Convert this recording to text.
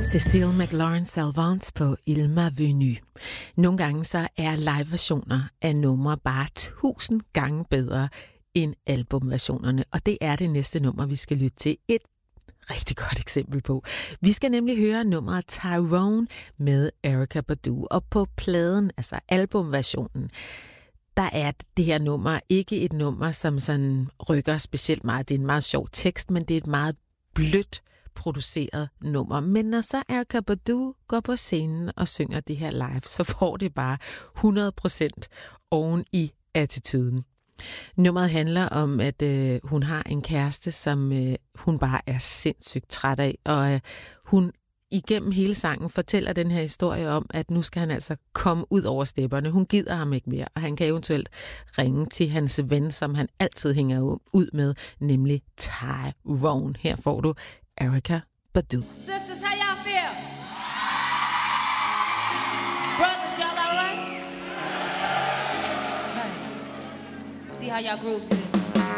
Cécile McLaurin-Salvant på Il m'a venu. Nogle gange så er live-versioner af numre bare 1000 gange bedre end albumversionerne, og det er det næste nummer, vi skal lytte til. Et rigtig godt eksempel på. Vi skal nemlig høre nummeret Tyrone med Erykah Badu, og på pladen, altså albumversionen, der er det her nummer ikke et nummer, som sådan rykker specielt meget. Det er en meget sjov tekst, men det er et meget blødt produceret nummer. Men når så Erykah Badu går på scenen og synger det her live, så får det bare 100% oven i attituden. Nummeret handler om, at hun har en kæreste, som hun bare er sindssygt træt af, og hun igennem hele sangen fortæller den her historie om, at nu skal han altså komme ud over stepperne. Hun gider ham ikke mere, og han kan eventuelt ringe til hans ven, som han altid hænger ud med, nemlig Tyrone. Her får du Erykah Badu. Sisters, how y'all feel? Brothers, y'all all right? Okay. See how y'all groove to this.